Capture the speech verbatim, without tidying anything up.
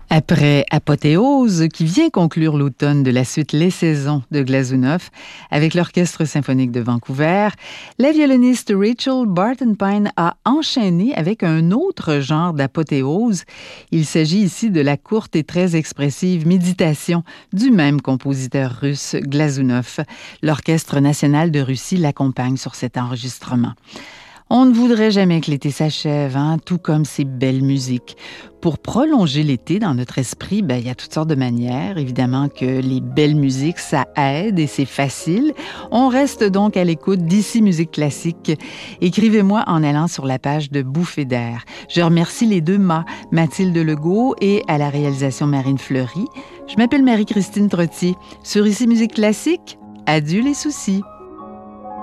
Après Apothéose, qui vient conclure l'automne de la suite Les Saisons de Glazunov avec l'Orchestre symphonique de Vancouver, la violoniste Rachel Barton-Pine a enchaîné avec un autre genre d'apothéose. Il s'agit ici de la courte et très expressive Méditation du même compositeur russe Glazunov. L'Orchestre national de Russie l'accompagne sur cet enregistrement. On ne voudrait jamais que l'été s'achève, hein, tout comme ces belles musiques. Pour prolonger l'été dans notre esprit, ben, il y a toutes sortes de manières. Évidemment que les belles musiques, ça aide et c'est facile. On reste donc à l'écoute d'Ici Musique Classique. Écrivez-moi en allant sur la page de Bouffée d'air. Je remercie les deux mâts, Mathilde Legault et à la réalisation Marine Fleury. Je m'appelle Marie-Christine Trottier. Sur Ici Musique Classique, adieu les soucis.